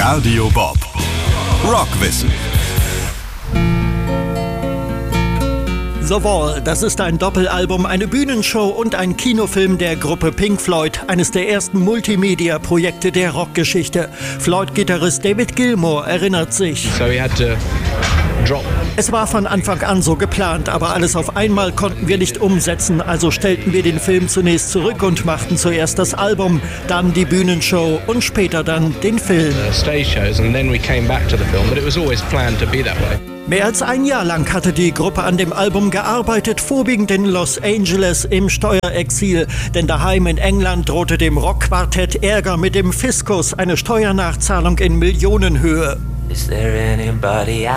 Radio Bob. Rockwissen. The Wall, das ist ein Doppelalbum, eine Bühnenshow und ein Kinofilm der Gruppe Pink Floyd, eines der ersten Multimedia-Projekte der Rockgeschichte. Floyd-Gitarrist David Gilmour erinnert sich. Es war von Anfang an so geplant, aber alles auf einmal konnten wir nicht umsetzen, also stellten wir den Film zunächst zurück und machten zuerst das Album, dann die Bühnenshow und später dann den Film. Mehr als ein Jahr lang hatte die Gruppe an dem Album gearbeitet, vorwiegend in Los Angeles im Steuerexil. Denn daheim in England drohte dem Rockquartett Ärger mit dem Fiskus, eine Steuernachzahlung in Millionenhöhe.